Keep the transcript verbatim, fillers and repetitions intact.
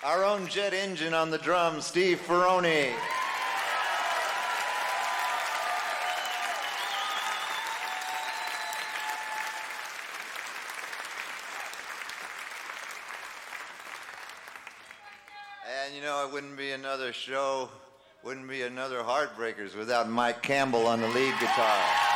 Our own jet engine on the drums, Steve Ferrone. And you know, it wouldn't be another show, wouldn't be another Heartbreakers without Mike Campbell on the lead guitar.